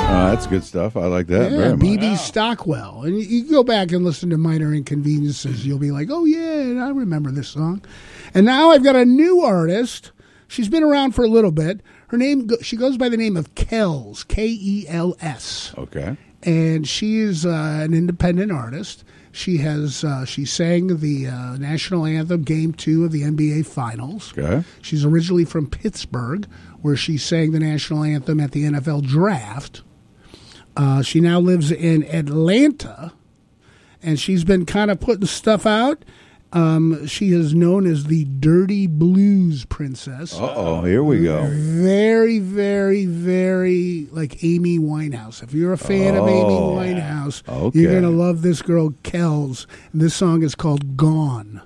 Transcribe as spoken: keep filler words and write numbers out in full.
Uh, that's good stuff. I like that Yeah, very much. B B Stockwell. And you, you go back and listen to Minor Inconveniences. You'll be like, oh, yeah, I remember this song. And now I've got a new artist. She's been around for a little bit. Her name, she goes by the name of Kells, K E L S. Okay. And she is uh, an independent artist. She has uh, she sang the uh, national anthem, Game Two of the N B A Finals. Okay. She's originally from Pittsburgh, where she sang the national anthem at the N F L Draft. Uh, she now lives in Atlanta, and she's been kind of putting stuff out. Um, she is known as the Dirty Blues Princess. Uh-oh, here we go. Very, very, very like Amy Winehouse. If you're a fan Oh, of Amy Winehouse, okay. you're going to love this girl, Kells. And this song is called Gone.